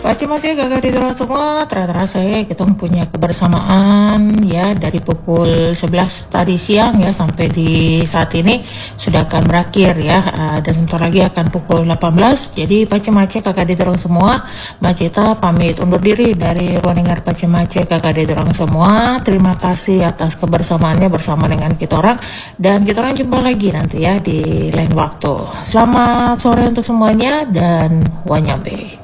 Macam-macam kakak di orang semua, terasa ya kita punya kebersamaan ya dari pukul 11 tadi siang ya sampai di saat ini sudah akan berakhir ya. Dan sebentar lagi akan pukul 18. Jadi macam-macam kakak di orang semua, Maceta pamit undur diri dari Roningar macam-macam kakak di orang semua. Terima kasih atas kebersamaannya bersama dengan kita orang, dan kita orang jumpa lagi nanti ya di lain waktu. Selamat sore untuk semuanya dan wanyambe.